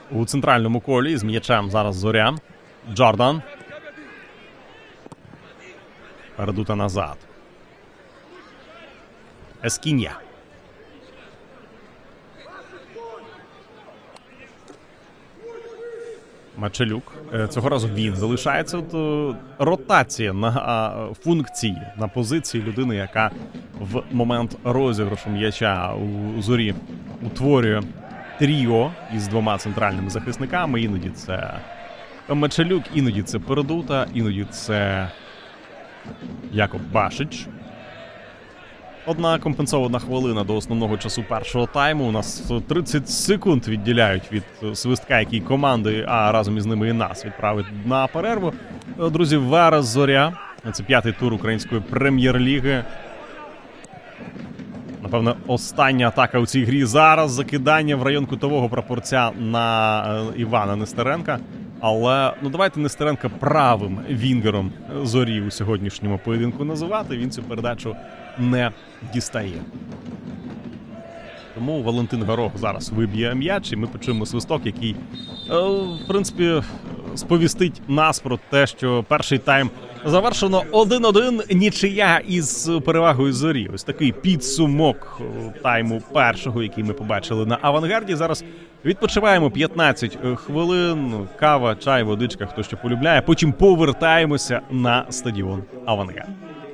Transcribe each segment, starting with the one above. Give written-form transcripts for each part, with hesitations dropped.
у центральному колі з м'ячем зараз Зоря. Джордан. Передута назад. Ескінья. Мачелюк. Цього разу він залишається. Ротація на функції, на позиції людини, яка в момент розіграшу м'яча у Зорі утворює тріо із двома центральними захисниками. Іноді це Мачелюк, іноді це Передута, іноді це Якоб Башич. Одна компенсована хвилина до основного часу першого тайму. У нас 30 секунд відділяють від свистка, який команди, а разом із ними і нас, відправить на перерву. Друзі, Верес Зоря. Це 5-й тур української прем'єр-ліги. Напевно, остання атака у цій грі. Зараз закидання в район кутового прапорця на Івана Нестеренка. Але, давайте Нестеренка правим вінгером Зорі у сьогоднішньому поєдинку називати. Він цю передачу не дістає. Тому Валентин Горох зараз виб'є м'яч, і ми почуємо свисток, який, в принципі, сповістить нас про те, що перший тайм завершено 1-1, нічия із перевагою Зорі. Ось такий підсумок тайму першого, який ми побачили на Авангарді. Зараз відпочиваємо 15 хвилин, кава, чай, водичка, хто що полюбляє. Потім повертаємося на стадіон Авангард.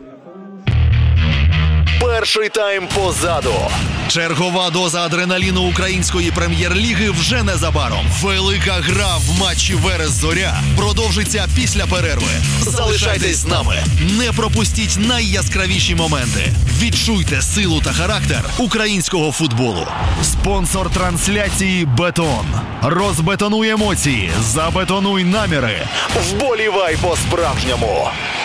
Перший тайм позаду. Чергова доза адреналіну української прем'єр-ліги вже незабаром. Велика гра в матчі Верес-Зоря продовжиться після перерви. Залишайтесь з нами. Не пропустіть найяскравіші моменти. Відчуйте силу та характер українського футболу. Спонсор трансляції «Бетон». Розбетонуй емоції, забетонуй наміри. Вболівай по-справжньому.